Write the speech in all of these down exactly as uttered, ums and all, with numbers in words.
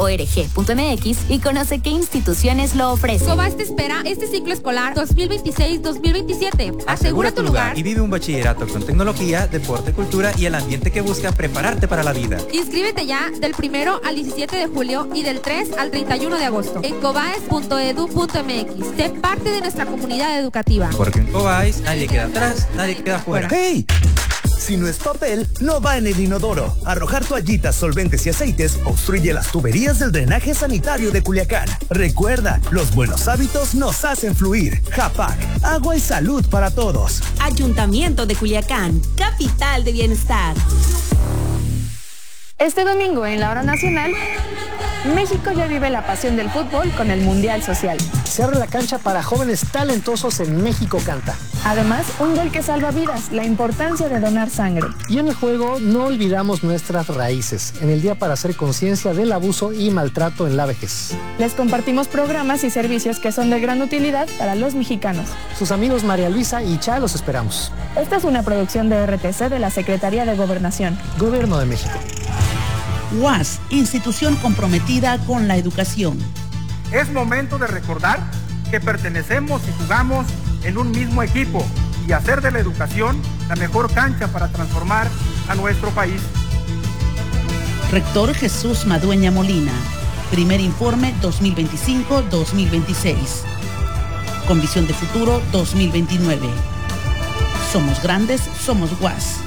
org punto m x y conoce qué instituciones lo ofrecen. Cobás te espera este ciclo escolar dos mil veintiséis dos mil veintisiete. Asegura tu lugar y vive un bachillerato con tecnología, deporte, cultura y el ambiente que busca prepararte para la vida. Inscríbete ya del primero al diecisiete de julio y del tres al treinta y uno de agosto en cobaes punto edu punto m x. Sé parte de nuestra comunidad educativa. Porque en Cobaes nadie queda atrás, nadie queda fuera. ¡Hey! Si no es papel, no va en el inodoro. Arrojar toallitas, solventes y aceites obstruye las tuberías del drenaje sanitario de Culiacán. Recuerda, los buenos hábitos nos hacen fluir. Japac, agua y salud para todos. Ayuntamiento de Culiacán, capital de bienestar. Este domingo en la hora nacional, México ya vive la pasión del fútbol con el Mundial Social. Se abre la cancha para jóvenes talentosos en México Canta. Además, un gol que salva vidas, la importancia de donar sangre. Y en el juego no olvidamos nuestras raíces, en el día para hacer conciencia del abuso y maltrato en la vejez. Les compartimos programas y servicios que son de gran utilidad para los mexicanos. Sus amigos María Luisa y Cha los esperamos. Esta es una producción de R T C de la Secretaría de Gobernación. Gobierno de México. U A S, institución comprometida con la educación. Es momento de recordar que pertenecemos y jugamos en un mismo equipo y hacer de la educación la mejor cancha para transformar a nuestro país. Rector Jesús Madueña Molina. Primer informe dos mil veinticinco dos mil veintiséis. Con visión de futuro dos mil veintinueve. Somos grandes, somos U A S.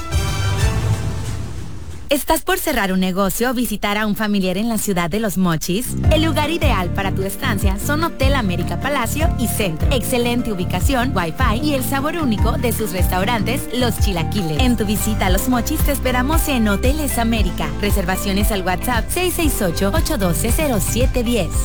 ¿Estás por cerrar un negocio o visitar a un familiar en la ciudad de Los Mochis? El lugar ideal para tu estancia son Hotel América Palacio y Centro. Excelente ubicación, wifi y el sabor único de sus restaurantes, Los Chilaquiles. En tu visita a Los Mochis te esperamos en Hoteles América. Reservaciones al WhatsApp seis seis ocho, ocho uno dos, cero siete uno cero.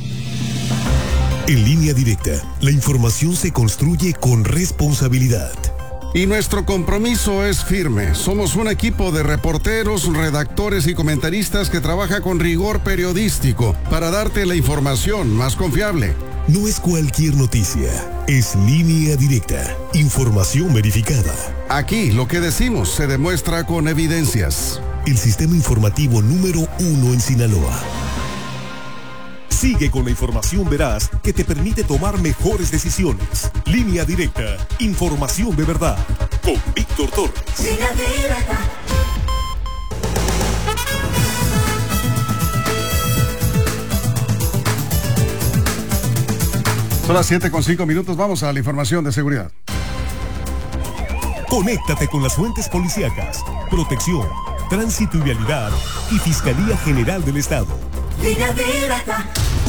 En Línea Directa, la información se construye con responsabilidad. Y nuestro compromiso es firme. Somos un equipo de reporteros, redactores y comentaristas que trabaja con rigor periodístico para darte la información más confiable. No es cualquier noticia, es Línea Directa, información verificada. Aquí lo que decimos se demuestra con evidencias. El sistema informativo número uno en Sinaloa. Sigue con la información veraz que te permite tomar mejores decisiones. Línea Directa, información de verdad. Con Víctor Torres. Línea Directa. Son las siete con cinco minutos. Vamos a la información de seguridad. Conéctate con las fuentes policíacas, protección, tránsito y vialidad y Fiscalía General del Estado. Línea Directa.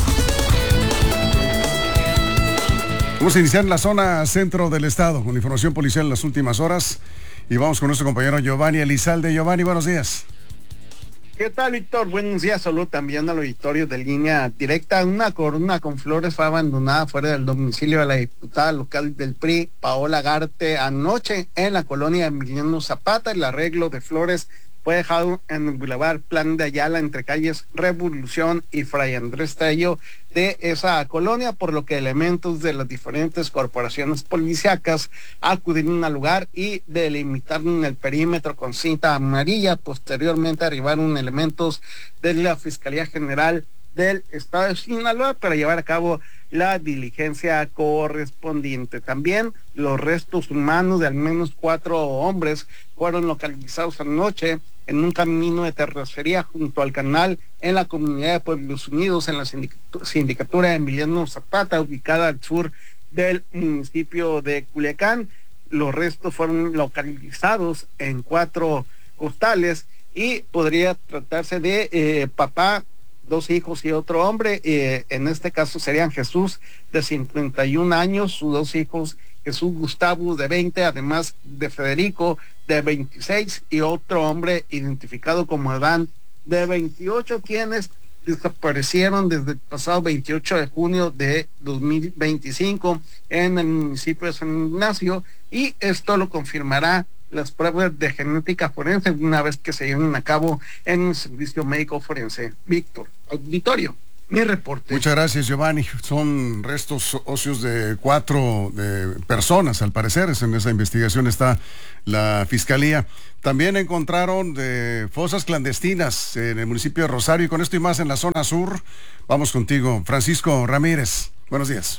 Vamos a iniciar en la zona centro del estado con información policial en las últimas horas y vamos con nuestro compañero Giovanni Elizalde. Giovanni, buenos días. ¿Qué tal, Víctor? Buenos días. Saludo también al auditorio de Línea Directa. Una corona con flores fue abandonada fuera del domicilio de la diputada local del P R I, Paola Garte, anoche en la colonia Emiliano Zapata. El arreglo de flores fue dejado en el Boulevard Plan de Ayala entre calles Revolución y Fray Andrés Tello de esa colonia, por lo que elementos de las diferentes corporaciones policíacas acudieron al lugar y delimitaron el perímetro con cinta amarilla. Posteriormente arribaron elementos de la Fiscalía General del Estado de Sinaloa para llevar a cabo la diligencia correspondiente. También los restos humanos de al menos cuatro hombres fueron localizados anoche en un camino de terracería junto al canal en la comunidad de Pueblos Unidos, en la sindicatura de Emiliano Zapata, ubicada al sur del municipio de Culiacán. Los restos fueron localizados en cuatro costales y podría tratarse de eh, papá, dos hijos y otro hombre. Eh, en este caso serían Jesús, de cincuenta y un años, sus dos hijos, Jesús Gustavo, de veinte, además de Federico, de veintiséis, y otro hombre identificado como Adán, de veintiocho, quienes desaparecieron desde el pasado veintiocho de junio de dos mil veinticinco en el municipio de San Ignacio, y esto lo confirmará las pruebas de genética forense una vez que se lleven a cabo en el servicio médico forense. Víctor, auditorio, Mi reporte. Muchas gracias, Giovanni. Son restos óseos de cuatro de personas, al parecer. En esa investigación está la Fiscalía. También encontraron de fosas clandestinas en el municipio de Rosario, y con esto y más en la zona sur. Vamos contigo, Francisco Ramírez. Buenos días.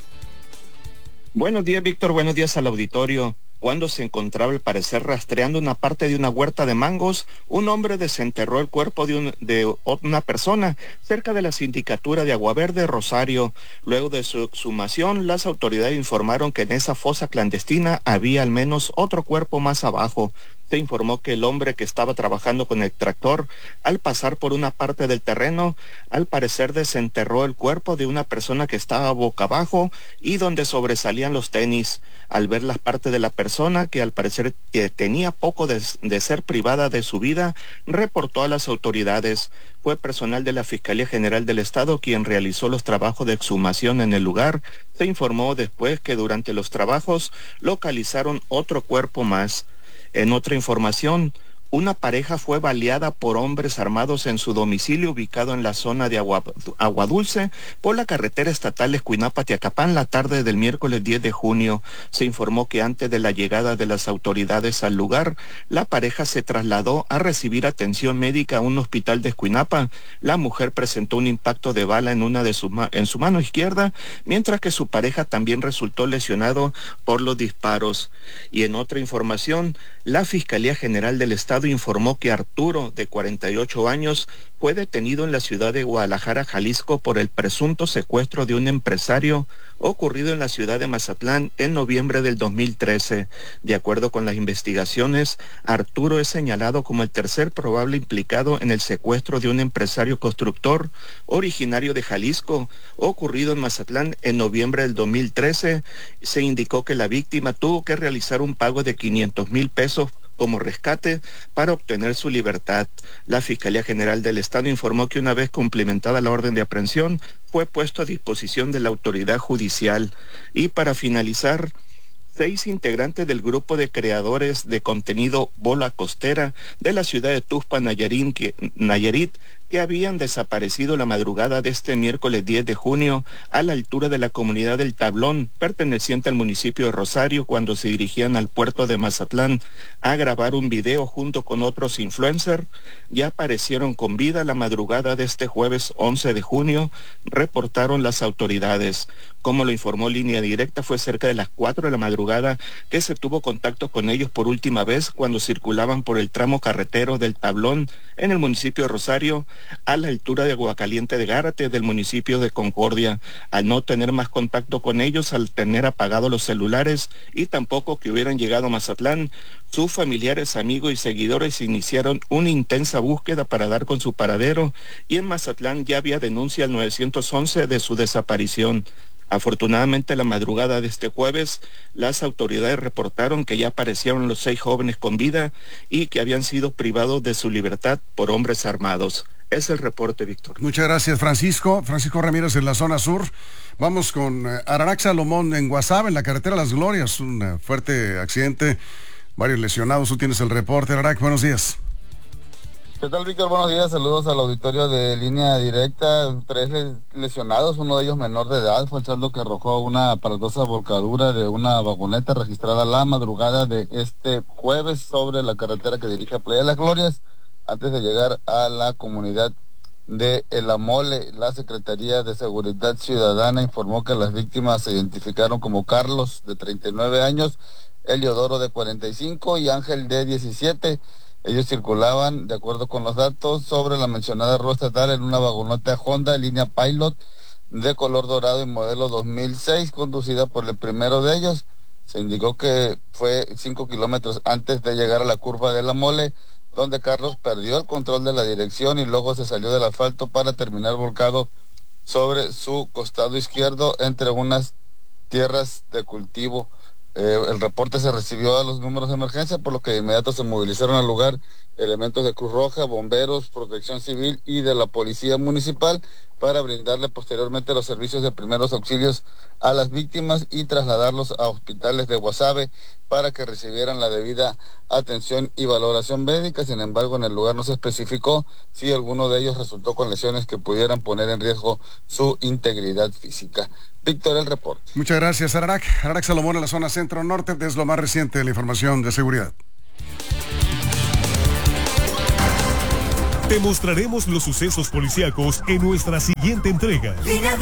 Buenos días, Víctor. Buenos días al auditorio. Cuando se encontraba, al parecer, rastreando una parte de una huerta de mangos, un hombre desenterró el cuerpo de, un, de una persona cerca de la sindicatura de Agua Verde, Rosario. Luego de su exhumación, las autoridades informaron que en esa fosa clandestina había al menos otro cuerpo más abajo. Se informó que el hombre que estaba trabajando con el tractor, al pasar por una parte del terreno, al parecer desenterró el cuerpo de una persona que estaba boca abajo y donde sobresalían los tenis. Al ver las partes de la persona, que al parecer eh, tenía poco de, de ser privada de su vida, reportó a las autoridades. Fue personal de la Fiscalía General del Estado quien realizó los trabajos de exhumación en el lugar. Se informó después que durante los trabajos localizaron otro cuerpo más. En otra información, una pareja fue baleada por hombres armados en su domicilio ubicado en la zona de Agua, Agua Dulce por la carretera estatal Escuinapa-Tiacapán la tarde del miércoles diez de junio. Se informó que antes de la llegada de las autoridades al lugar, la pareja se trasladó a recibir atención médica a un hospital de Escuinapa. La mujer presentó un impacto de bala en una de sus ma- en su mano izquierda, mientras que su pareja también resultó lesionado por los disparos. Y en otra información, la Fiscalía General del Estado informó que Arturo, de cuarenta y ocho años, fue detenido en la ciudad de Guadalajara, Jalisco, por el presunto secuestro de un empresario ocurrido en la ciudad de Mazatlán en noviembre del dos mil trece. De acuerdo con las investigaciones, Arturo es señalado como el tercer probable implicado en el secuestro de un empresario constructor originario de Jalisco, ocurrido en Mazatlán en noviembre del dos mil trece. Se indicó que la víctima tuvo que realizar un pago de quinientos mil pesos como rescate para obtener su libertad. La Fiscalía General del Estado informó que una vez cumplimentada la orden de aprehensión, fue puesto a disposición de la autoridad judicial. Y para finalizar, seis integrantes del grupo de creadores de contenido Bola Costera de la ciudad de Tuxpan, Nayarit, que, Nayarit, que habían desaparecido la madrugada de este miércoles diez de junio a la altura de la comunidad del Tablón, perteneciente al municipio de Rosario, cuando se dirigían al puerto de Mazatlán a grabar un video junto con otros influencers, ya aparecieron con vida la madrugada de este jueves once de junio, reportaron las autoridades. Como lo informó Línea Directa, fue cerca de las cuatro de la madrugada que se tuvo contacto con ellos por última vez cuando circulaban por el tramo carretero del Tablón en el municipio de Rosario, a la altura de Aguacaliente de Gárate del municipio de Concordia. Al no tener más contacto con ellos, al tener apagados los celulares y tampoco que hubieran llegado a Mazatlán, sus familiares, amigos y seguidores iniciaron una intensa búsqueda para dar con su paradero, y en Mazatlán ya había denuncia al nueve once de su desaparición. Afortunadamente, la madrugada de este jueves, las autoridades reportaron que ya aparecieron los seis jóvenes con vida y que habían sido privados de su libertad por hombres armados. Es el reporte, Víctor. Muchas gracias, Francisco. Francisco Ramírez en la zona sur. Vamos con eh, Ararax Salomón en Guasave, en la carretera Las Glorias. Un uh, fuerte accidente, varios lesionados. Tú tienes el reporte, Ararax. Buenos días. ¿Qué tal, Víctor? Buenos días, saludos al auditorio de Línea Directa. Tres lesionados, uno de ellos menor de edad, fue el saldo que arrojó una aparatosa volcadura de una vagoneta registrada la madrugada de este jueves sobre la carretera que dirige a Playa de las Glorias, antes de llegar a la comunidad de El Amole. La Secretaría de Seguridad Ciudadana informó que las víctimas se identificaron como Carlos, de treinta y nueve años, Eliodoro, de cuarenta y cinco, y Ángel, de diecisiete. Ellos circulaban, de acuerdo con los datos, sobre la mencionada ruta estatal en una vagoneta Honda línea Pilot de color dorado y modelo dos mil seis, conducida por el primero de ellos. Se indicó que fue cinco kilómetros antes de llegar a la curva de La Mole, donde Carlos perdió el control de la dirección y luego se salió del asfalto para terminar volcado sobre su costado izquierdo entre unas tierras de cultivo. Eh, el reporte se recibió a los números de emergencia, por lo que de inmediato se movilizaron al lugar elementos de Cruz Roja, bomberos, protección civil y de la policía municipal para brindarle posteriormente los servicios de primeros auxilios a las víctimas y trasladarlos a hospitales de Guasave para que recibieran la debida atención y valoración médica. Sin embargo, en el lugar no se especificó si alguno de ellos resultó con lesiones que pudieran poner en riesgo su integridad física. Víctor, el reporte. Muchas gracias, Ararak. Ararak Salomón en la zona centro-norte, es lo más reciente de la información de seguridad. Te mostraremos los sucesos policíacos en nuestra siguiente entrega.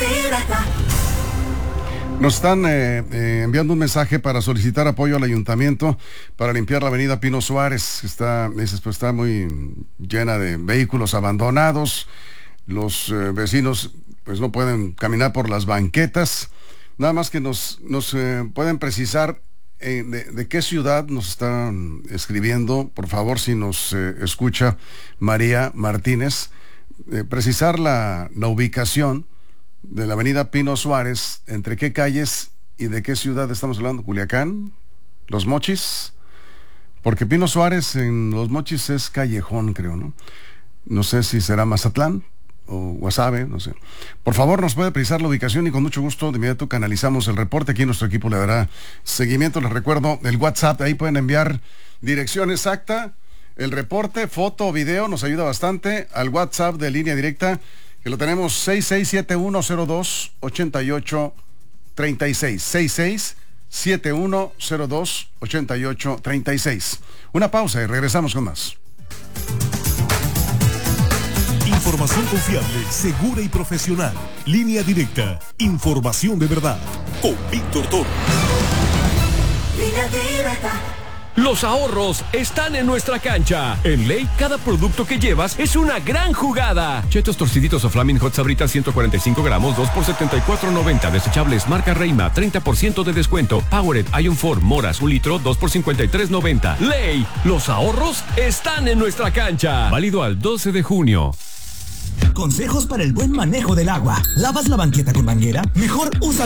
Nos están eh, eh, enviando un mensaje para solicitar apoyo al ayuntamiento para limpiar la avenida Pino Suárez. Está, dices, pues está muy llena de vehículos abandonados. Los eh, vecinos pues no pueden caminar por las banquetas. Nada más que nos, nos eh, pueden precisar eh, de, de qué ciudad nos están escribiendo. Por favor, si nos eh, escucha María Martínez, eh, precisar la, la ubicación de la avenida Pino Suárez, entre qué calles y de qué ciudad estamos hablando. ¿Culiacán? ¿Los Mochis? Porque Pino Suárez en Los Mochis es callejón, creo, ¿no? No sé si será Mazatlán o Guasave, no sé. Por favor, nos puede precisar la ubicación y con mucho gusto de inmediato canalizamos el reporte. Aquí nuestro equipo le dará seguimiento. Les recuerdo el WhatsApp, ahí pueden enviar dirección exacta, el reporte, foto o video, nos ayuda bastante, al WhatsApp de Línea Directa, que lo tenemos seis seis siete uno cero dos ocho ocho tres seis, seis seis siete uno cero dos ocho ocho tres seis. Una pausa y regresamos con más. Información confiable, segura y profesional. Línea Directa, información de verdad. Con Víctor Toro. Línea Directa. Los ahorros están en nuestra cancha. En Ley, cada producto que llevas es una gran jugada. Chetos torciditos o Flaming Hot Sabritas ciento cuarenta y cinco gramos, dos por setenta y cuatro noventa. Desechables marca Reima, treinta por ciento de descuento. Powered Ion cuatro Moras, un litro, dos por cincuenta y tres noventa. Ley, los ahorros están en nuestra cancha. Válido al doce de junio. Consejos para el buen manejo del agua. ¿Lavas la banqueta con manguera? Mejor usa